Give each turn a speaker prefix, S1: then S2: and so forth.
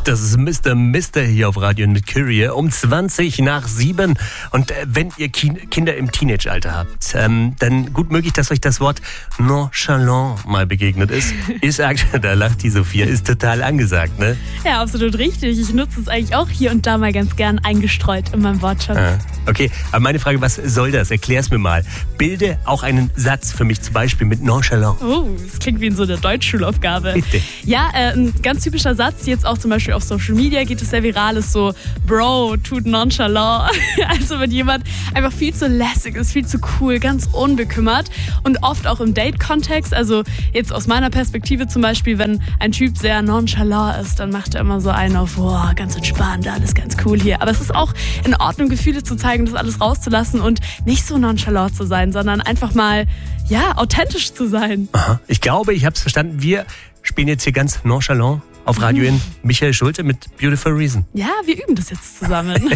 S1: Das ist Mr. hier auf Radio mit Kyrie um 20:20. Und wenn ihr Kinder im Teenage-Alter habt, dann gut möglich, dass euch das Wort nonchalant mal begegnet ist. Ihr sagt, da lacht die Sophia, ist total angesagt, ne?
S2: Ja, absolut richtig. Ich nutze es eigentlich auch hier und da mal ganz gern eingestreut in meinem Wortschatz.
S1: Okay, aber meine Frage, was soll das? Erklär's mir mal. Bilde auch einen Satz für mich, zum Beispiel mit nonchalant.
S2: Oh, das klingt wie in so einer Deutschschulaufgabe.
S1: Bitte.
S2: Ja, ein ganz typischer Satz, jetzt auch zum Beispiel auf Social Media geht es sehr viral, ist so, Bro, tut nonchalant. Also wenn jemand einfach viel zu lässig ist, viel zu cool, ganz unbekümmert und oft auch im Date-Kontext, also jetzt aus meiner Perspektive zum Beispiel, wenn ein Typ sehr nonchalant ist, dann macht er immer so einen auf, boah, ganz entspannt, alles ganz cool hier. Aber es ist auch in Ordnung, Gefühle zu zeigen, das alles rauszulassen und nicht so nonchalant zu sein, sondern einfach mal, ja, authentisch zu sein.
S1: Aha. Ich glaube, ich habe es verstanden. Wir spielen jetzt hier ganz nonchalant auf Radio in Michael Schulte mit Beautiful Reason.
S2: Ja, wir üben das jetzt zusammen.